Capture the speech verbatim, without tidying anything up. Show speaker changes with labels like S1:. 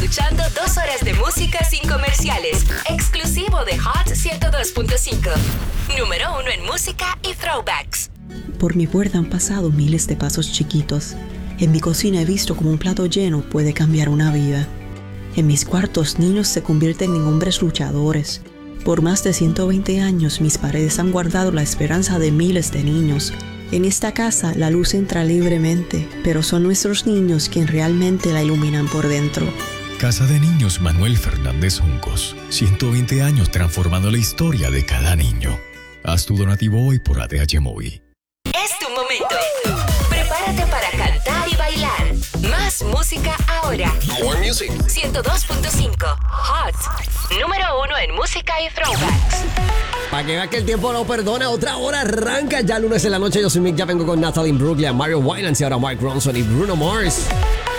S1: escuchando dos horas de música sin comerciales, exclusivo de Hot ciento dos punto cinco. Número uno en música y throwbacks.
S2: Por mi puerta han pasado miles de pasos chiquitos. En mi cocina he visto cómo un plato lleno puede cambiar una vida. En mis cuartos, niños se convierten en hombres luchadores. Por más de ciento veinte años, mis paredes han guardado la esperanza de miles de niños. En esta casa, la luz entra libremente, pero son nuestros niños quienes realmente la iluminan por dentro.
S3: Casa de Niños Manuel Fernández Juncos. ciento veinte años transformando la historia de cada niño. Haz tu donativo hoy por A T H Móvil.
S1: Es tu momento. Prepárate para cantar y bailar. Más música ahora.
S4: More music.
S1: ciento dos punto cinco. Hot. Número uno en música y throwbacks.
S5: Para que veas que el tiempo no perdona, otra hora arranca ya lunes en la noche. Yo soy Mick, ya vengo con Natalie Imbruglia, Mario Winans y ahora Mark Ronson y Bruno Mars.